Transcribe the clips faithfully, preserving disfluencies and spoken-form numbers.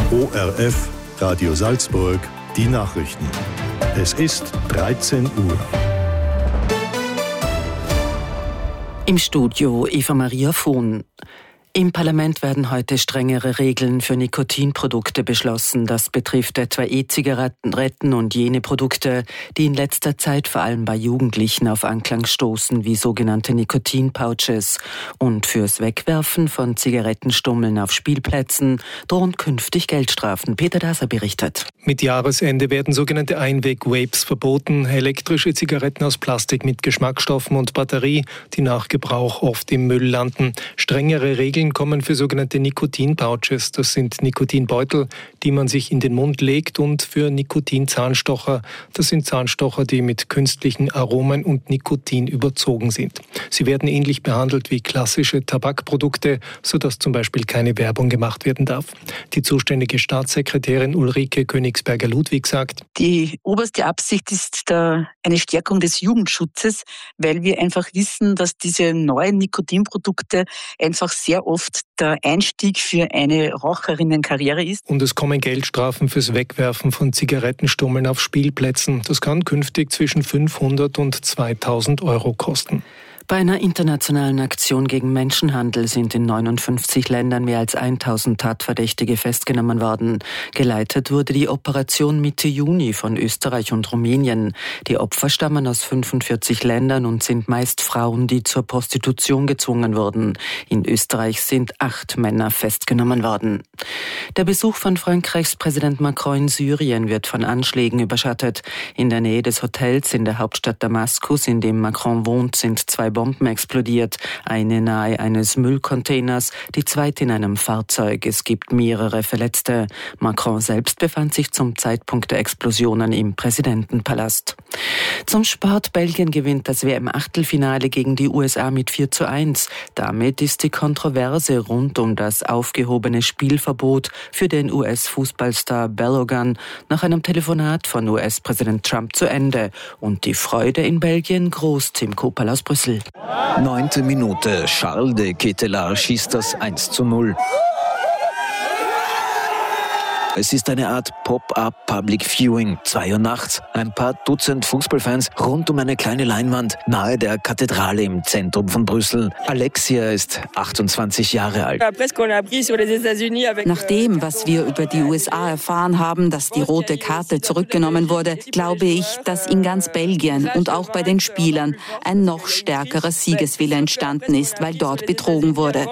O R F, Radio Salzburg, die Nachrichten. Es ist dreizehn Uhr. Im Studio Eva Maria Vohn. Im Parlament werden heute strengere Regeln für Nikotinprodukte beschlossen. Das betrifft etwa E-Zigaretten und jene Produkte, die in letzter Zeit vor allem bei Jugendlichen auf Anklang stoßen, wie sogenannte Nikotinpouches. Und fürs Wegwerfen von Zigarettenstummeln auf Spielplätzen drohen künftig Geldstrafen. Peter Daser berichtet. Mit Jahresende werden sogenannte Einweg-Vapes verboten, elektrische Zigaretten aus Plastik mit Geschmacksstoffen und Batterie, die nach Gebrauch oft im Müll landen. Strengere Regeln kommen für sogenannte Nikotin-Pouches. Das sind Nikotinbeutel, die man sich in den Mund legt, und für Nikotin-Zahnstocher. Das sind Zahnstocher, die mit künstlichen Aromen und Nikotin überzogen sind. Sie werden ähnlich behandelt wie klassische Tabakprodukte, sodass zum Beispiel keine Werbung gemacht werden darf. Die zuständige Staatssekretärin Ulrike Königsberger-Ludwig sagt: Die oberste Absicht ist da eine Stärkung des Jugendschutzes, weil wir einfach wissen, dass diese neuen Nikotinprodukte einfach sehr oft der Einstieg für eine Raucherinnenkarriere ist. Und es kommen Geldstrafen fürs Wegwerfen von Zigarettenstummeln auf Spielplätzen. Das kann künftig zwischen fünfhundert und zweitausend Euro kosten. Bei einer internationalen Aktion gegen Menschenhandel sind in neunundfünfzig Ländern mehr als tausend Tatverdächtige festgenommen worden. Geleitet wurde die Operation Mitte Juni von Österreich und Rumänien. Die Opfer stammen aus fünfundvierzig Ländern und sind meist Frauen, die zur Prostitution gezwungen wurden. In Österreich sind acht Männer festgenommen worden. Der Besuch von Frankreichs Präsident Macron in Syrien wird von Anschlägen überschattet. In der Nähe des Hotels in der Hauptstadt Damaskus, in dem Macron wohnt, sind zwei Bomben explodiert. Eine nahe eines Müllcontainers, die zweite in einem Fahrzeug. Es gibt mehrere Verletzte. Macron selbst befand sich zum Zeitpunkt der Explosionen im Präsidentenpalast. Zum Sport: Belgien gewinnt das W M-Achtelfinale gegen die U S A mit vier zu eins. Damit ist die Kontroverse rund um das aufgehobene Spielverbot für den U S-Fußballstar Balogun nach einem Telefonat von U S-Präsident Trump zu Ende. Und die Freude in Belgien groß. Tim Kopal aus Brüssel. Neunte Minute. Charles de Ketelaere schießt das eins zu null. Es ist eine Art Pop-up Public Viewing. Zwei Uhr nachts. Ein paar Dutzend Fußballfans rund um eine kleine Leinwand nahe der Kathedrale im Zentrum von Brüssel. Alexia ist achtundzwanzig Jahre alt. Nach dem, was wir über die U S A erfahren haben, dass die rote Karte zurückgenommen wurde, glaube ich, dass in ganz Belgien und auch bei den Spielern ein noch stärkerer Siegeswille entstanden ist, weil dort betrogen wurde.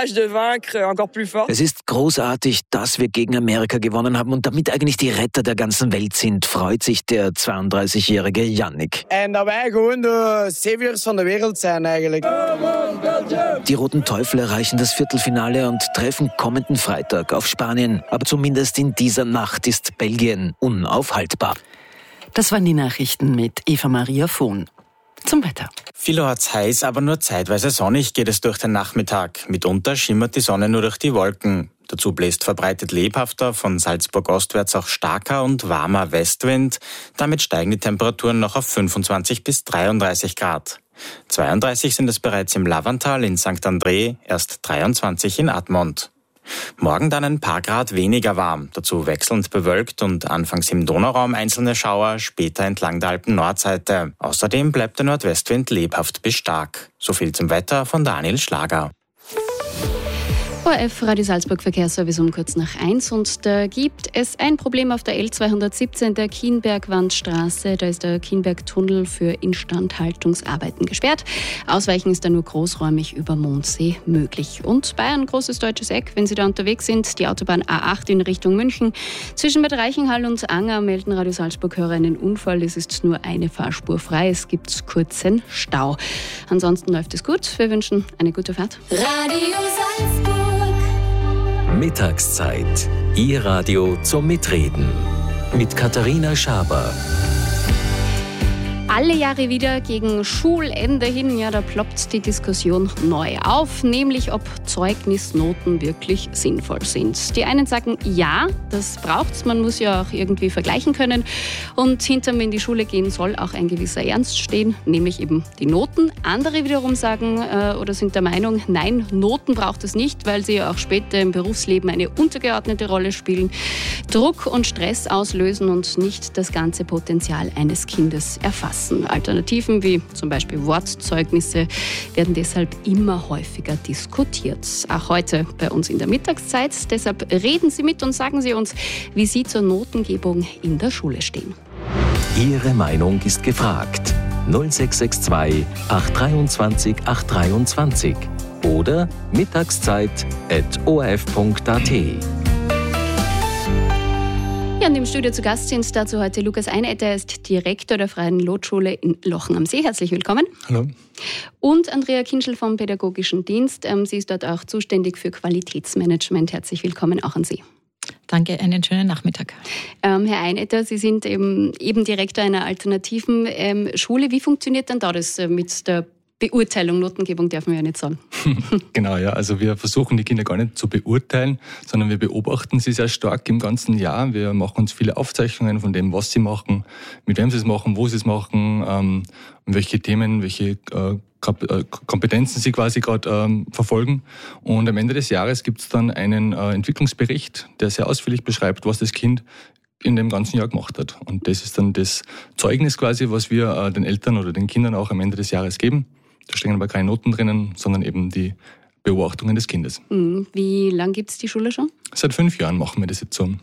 Es ist großartig, dass wir gegen Amerika gewonnen haben und damit eigentlich die Retter der ganzen Welt sind, freut sich der zweiunddreißigjährige Yannick. En dat wij gewoon de saviors van de wereld zijn eigenlijk. Die Roten Teufel erreichen das Viertelfinale und treffen kommenden Freitag auf Spanien. Aber zumindest in dieser Nacht ist Belgien unaufhaltbar. Das waren die Nachrichten mit Eva Maria Vohn. Zum Wetter. Vielerorts heiß, aber nur zeitweise sonnig geht es durch den Nachmittag. Mitunter schimmert die Sonne nur durch die Wolken. Dazu bläst verbreitet lebhafter, von Salzburg ostwärts auch starker und warmer Westwind. Damit steigen die Temperaturen noch auf fünfundzwanzig bis dreiunddreißig Grad. zweiunddreißig sind es bereits im Lavantal in Sankt André, erst dreiundzwanzig in Admont. Morgen dann ein paar Grad weniger warm, dazu wechselnd bewölkt und anfangs im Donauraum einzelne Schauer, später entlang der Alpen-Nordseite. Außerdem bleibt der Nordwestwind lebhaft bis stark. So viel zum Wetter von Daniel Schlager. O R F Radio Salzburg Verkehrsservice um kurz nach eins, und da gibt es ein Problem auf der L zweihundertsiebzehn der Kienbergwandstraße. Da ist der Kienbergtunnel für Instandhaltungsarbeiten gesperrt. Ausweichen ist da nur großräumig über Mondsee möglich. Und Bayern, großes deutsches Eck, wenn Sie da unterwegs sind, die Autobahn A acht in Richtung München. Zwischen Bad Reichenhall und Anger melden Radio Salzburg-Hörer einen Unfall. Es ist nur eine Fahrspur frei. Es gibt kurzen Stau. Ansonsten läuft es gut. Wir wünschen eine gute Fahrt. Radio Salzburg. Mittagszeit. Ihr Radio zum Mitreden. Mit Katharina Schaber. Alle Jahre wieder gegen Schulende hin, ja, da ploppt die Diskussion neu auf, nämlich ob Zeugnisnoten wirklich sinnvoll sind. Die einen sagen, ja, das braucht's, man muss ja auch irgendwie vergleichen können und hinterm in die Schule gehen soll auch ein gewisser Ernst stehen, nämlich eben die Noten. Andere wiederum sagen äh, oder sind der Meinung, nein, Noten braucht es nicht, weil sie ja auch später im Berufsleben eine untergeordnete Rolle spielen, Druck und Stress auslösen und nicht das ganze Potenzial eines Kindes erfassen. Alternativen wie zum Beispiel Wortzeugnisse werden deshalb immer häufiger diskutiert. Auch heute bei uns in der Mittagszeit. Deshalb reden Sie mit und sagen Sie uns, wie Sie zur Notengebung in der Schule stehen. Ihre Meinung ist gefragt. null sechs sechs zwei acht zwei acht zwei oder mittagszeit at o r f punkt a t. Ja, und im Studio zu Gast sind dazu heute Lukas Einetter, er ist Direktor der Freien Lotschule in Lochen am See. Herzlich willkommen. Hallo. Und Andrea Kinschel vom Pädagogischen Dienst. Sie ist dort auch zuständig für Qualitätsmanagement. Herzlich willkommen auch an Sie. Danke, einen schönen Nachmittag. Ähm, Herr Einetter, Sie sind eben, eben Direktor einer alternativen ähm, Schule. Wie funktioniert dann da das äh, mit der Beurteilung? Notengebung dürfen wir ja nicht sagen. Genau, ja. Also wir versuchen die Kinder gar nicht zu beurteilen, sondern wir beobachten sie sehr stark im ganzen Jahr. Wir machen uns viele Aufzeichnungen von dem, was sie machen, mit wem sie es machen, wo sie es machen, ähm, welche Themen, welche äh, Kompetenzen sie quasi gerade ähm, verfolgen. Und am Ende des Jahres gibt es dann einen äh, Entwicklungsbericht, der sehr ausführlich beschreibt, was das Kind in dem ganzen Jahr gemacht hat. Und das ist dann das Zeugnis quasi, was wir äh, den Eltern oder den Kindern auch am Ende des Jahres geben. Da stehen aber keine Noten drinnen, sondern eben die Beobachtungen des Kindes. Wie lange gibt es die Schule schon? Seit fünf Jahren machen wir das jetzt so.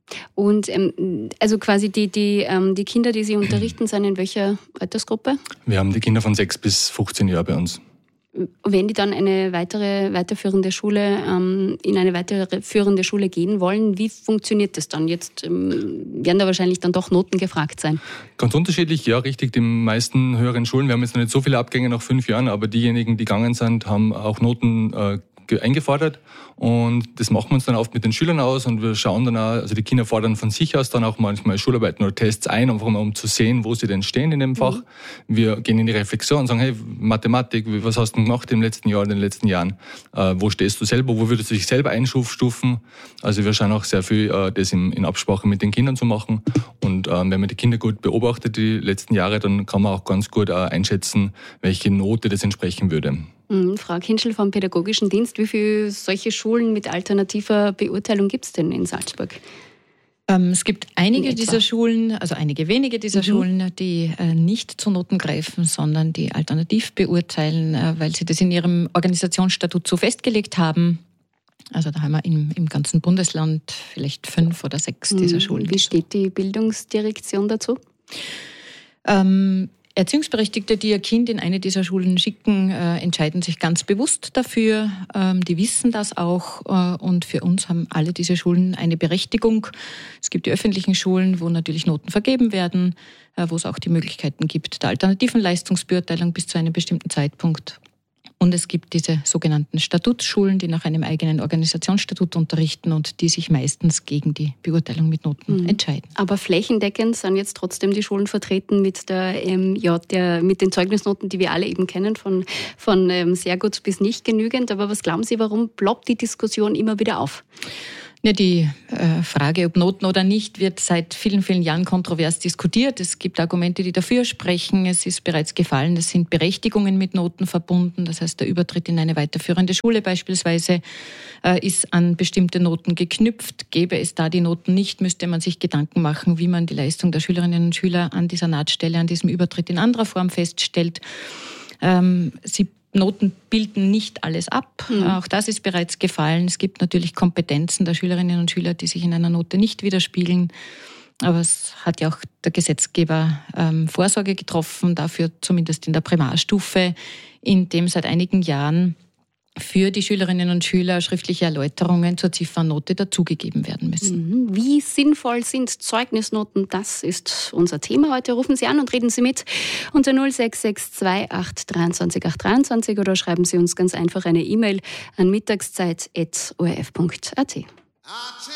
Und ähm, also quasi die, die, ähm, die Kinder, die Sie unterrichten, sind in welcher Altersgruppe? Wir haben die Kinder von sechs bis fünfzehn Jahren bei uns. Wenn die dann eine weitere weiterführende Schule ähm, in eine weiterführende Schule gehen wollen, wie funktioniert das dann? Jetzt ähm, werden da wahrscheinlich dann doch Noten gefragt sein. Ganz unterschiedlich, ja, richtig. Die meisten höheren Schulen, wir haben jetzt noch nicht so viele Abgänge nach fünf Jahren, aber diejenigen, die gegangen sind, haben auch Noten äh, eingefordert und das machen wir uns dann oft mit den Schülern aus und wir schauen dann auch, also die Kinder fordern von sich aus dann auch manchmal Schularbeiten oder Tests ein, einfach mal um zu sehen, wo sie denn stehen in dem Fach. Mhm. Wir gehen in die Reflexion und sagen, hey, Mathematik, was hast du gemacht im letzten Jahr, in den letzten Jahren? Äh, wo stehst du selber, wo würdest du dich selber einstufen? Also wir schauen auch sehr viel, äh, das in, in Absprache mit den Kindern zu machen und äh, wenn man die Kinder gut beobachtet die letzten Jahre, dann kann man auch ganz gut äh, einschätzen, welche Note das entsprechen würde. Frau Kinschel vom Pädagogischen Dienst, wie viele solche Schulen mit alternativer Beurteilung gibt es denn in Salzburg? Ähm, es gibt einige dieser Schulen, also einige wenige dieser mhm. Schulen, die äh, nicht zu Noten greifen, sondern die alternativ beurteilen, äh, weil sie das in ihrem Organisationsstatut so festgelegt haben. Also da haben wir im, im ganzen Bundesland vielleicht fünf oder sechs mhm. dieser Schulen. Wie steht die Bildungsdirektion dazu? Ähm, Erziehungsberechtigte, die ihr Kind in eine dieser Schulen schicken, äh, entscheiden sich ganz bewusst dafür. Ähm, die wissen das auch äh, und für uns haben alle diese Schulen eine Berechtigung. Es gibt die öffentlichen Schulen, wo natürlich Noten vergeben werden, äh, wo es auch die Möglichkeiten gibt der alternativen Leistungsbeurteilung bis zu einem bestimmten Zeitpunkt. Und es gibt diese sogenannten Statutsschulen, die nach einem eigenen Organisationsstatut unterrichten und die sich meistens gegen die Beurteilung mit Noten mhm. entscheiden. Aber flächendeckend sind jetzt trotzdem die Schulen vertreten mit, der, ähm, ja, der, mit den Zeugnisnoten, die wir alle eben kennen, von, von ähm, sehr gut bis nicht genügend. Aber was glauben Sie, warum ploppt die Diskussion immer wieder auf? Ja, die äh, Frage, ob Noten oder nicht, wird seit vielen, vielen Jahren kontrovers diskutiert. Es gibt Argumente, die dafür sprechen. Es ist bereits gefallen, es sind Berechtigungen mit Noten verbunden. Das heißt, der Übertritt in eine weiterführende Schule beispielsweise äh, ist an bestimmte Noten geknüpft. Gäbe es da die Noten nicht, müsste man sich Gedanken machen, wie man die Leistung der Schülerinnen und Schüler an dieser Nahtstelle, an diesem Übertritt in anderer Form feststellt. Ähm, sie Noten bilden nicht alles ab. Mhm. Auch das ist bereits gefallen. Es gibt natürlich Kompetenzen der Schülerinnen und Schüler, die sich in einer Note nicht widerspiegeln. Aber es hat ja auch der Gesetzgeber ähm, Vorsorge getroffen, dafür zumindest in der Primarstufe, in dem seit einigen Jahren für die Schülerinnen und Schüler schriftliche Erläuterungen zur Ziffernnote dazugegeben werden müssen. Wie sinnvoll sind Zeugnisnoten? Das ist unser Thema heute. Rufen Sie an und reden Sie mit unter null sechs sechs zwei acht zwei acht drei oder schreiben Sie uns ganz einfach eine E-Mail an mittagszeit at o r f punkt a t.